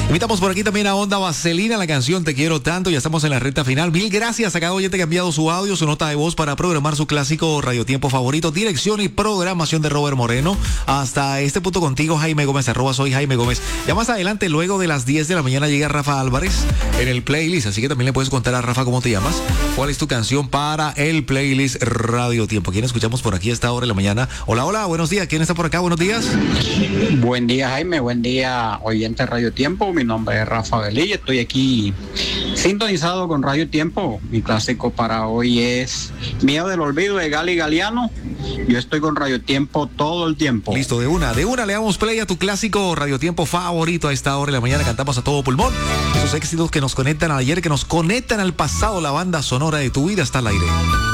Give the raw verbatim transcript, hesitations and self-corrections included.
Invitamos por aquí también a Onda Vaselina, la canción Te Quiero Tanto. Ya estamos en la recta final. Mil gracias a cada oyente que ha enviado su audio, su nota de voz para programar su clásico radiotiempo favorito. Dirección y programación de Robert Moreno. Hasta este punto contigo, Jaime Gómez, arroba soy Jaime Gómez. Ya más adelante, luego de las diez de la mañana, llega Rafa Álvarez en el playlist. Así que también le puedes contar a Rafa cómo te llamas, cuál es tu canción para el playlist Radio Tiempo. ¿Quién escuchamos por aquí a esta hora de la mañana? Hola, hola, buenos días. ¿Quién está por acá? Buenos días. Buen día, Jaime. Buen día, oyente Radio Tiempo. Mi nombre es Rafa Velilla. Estoy aquí sintonizado con Radio Tiempo. Mi clásico para hoy es Miedo del Olvido de Gali Galeano. Yo estoy con Radio Tiempo todo el tiempo. Listo, de una, de una le damos play a tu clásico Radio Tiempo favorito a esta hora de la mañana. Cantamos a todo pulmón. Esos éxitos que nos conectan al ayer, que nos conectan al pasado. La banda sonora de tu vida está al aire.